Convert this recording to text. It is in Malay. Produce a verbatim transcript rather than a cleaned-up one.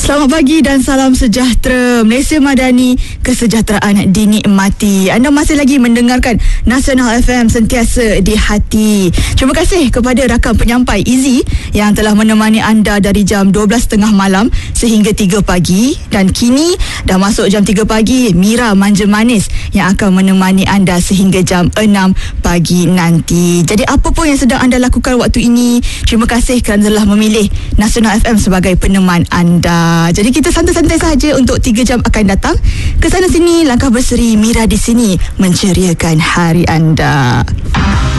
Selamat pagi dan salam sejahtera. Malaysia Madani, kesejahteraan dinikmati. Anda masih lagi mendengarkan Nasional F M, sentiasa di hati. Terima kasih kepada rakan penyampai Izzy yang telah menemani anda dari jam dua belas tiga puluh malam sehingga tiga pagi. Dan kini dah masuk jam tiga pagi, Mira Manja Manis yang akan menemani anda sehingga jam enam pagi nanti. Jadi apa pun yang sedang anda lakukan waktu ini, terima kasih kerana telah memilih Nasional F M sebagai peneman anda. Jadi kita santai-santai sahaja untuk tiga jam akan datang. Ke sana sini, langkah berseri, Mira di sini menceriakan hari anda.